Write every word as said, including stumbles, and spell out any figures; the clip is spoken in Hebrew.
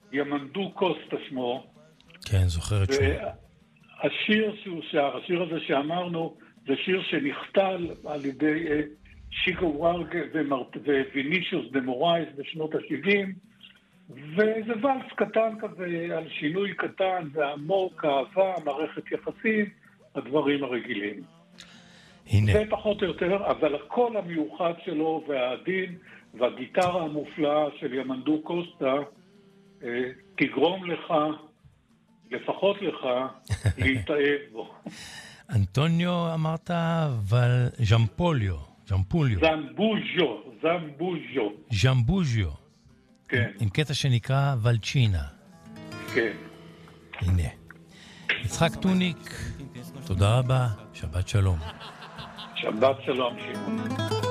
ימנדו קוסטה שמו. כן, זוכרת שמו. והשיר שהוא שר, השיר הזה שאמרנו, זה שיר שנכתל על ידי שיקו ווארג ווינישוס דה מורייס בשנות ה-שבעים, וזה ולס קטן כזה על שינוי קטן ועמוק, אהבה, מערכת יחסים, הדברים הרגילים. הנה. זה פחות או יותר, אבל הקול המיוחד שלו והעדין והגיטרה המופלאה של ימנדו קוסטה תגרום לך, לפחות לך, להתאהב בו. אנטוניו אמרת, אבל ז'מפוליו, ז'מפוליו. זמבוז'ו, זמבוז'ו. ז'מבוז'ו. כן. עם קטע שנקרא ולצ'ינה. כן. הנה. יצחק טוניק, תודה רבה, שבת שלום. שבת שלום, שמעון.